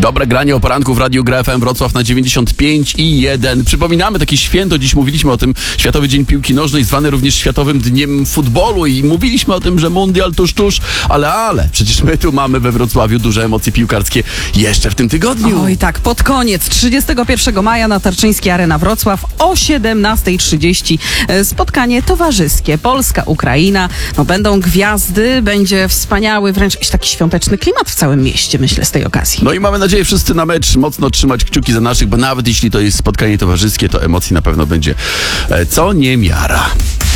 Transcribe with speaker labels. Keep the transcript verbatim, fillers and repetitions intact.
Speaker 1: Dobre granie o poranku w Radiu Gra F M Wrocław na dziewięćdziesiąt pięć i jeden. Przypominamy takie święto, dziś mówiliśmy o tym, Światowy Dzień Piłki Nożnej, zwany również Światowym Dniem Futbolu i mówiliśmy o tym, że mundial tuż, tuż, ale, ale, przecież my tu mamy we Wrocławiu duże emocje piłkarskie jeszcze w tym tygodniu.
Speaker 2: Oj tak, pod koniec, trzydziestego pierwszego maja na Tarczyńskiej Arena Wrocław o siedemnasta trzydzieści spotkanie towarzyskie Polska-Ukraina. No będą gwiazdy, będzie wspaniały, wręcz jakiś taki świąteczny klimat w całym mieście, myślę, z tej okazji.
Speaker 1: No i mamy nadzieję wszyscy na mecz mocno trzymać kciuki za naszych, bo nawet jeśli to jest spotkanie towarzyskie, to emocji na pewno będzie co niemiara.